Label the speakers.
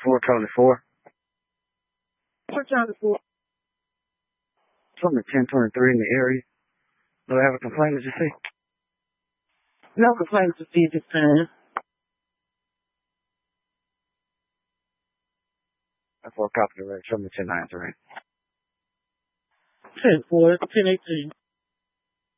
Speaker 1: 4 Charlie 4.
Speaker 2: 4 Charlie 4.
Speaker 1: Something at 1023 in the area. Do I have a complaint, did you see?
Speaker 2: No complaints to see this time.
Speaker 1: That's 4 copy the rate. Show me 1093.
Speaker 2: 10-4, 10-18.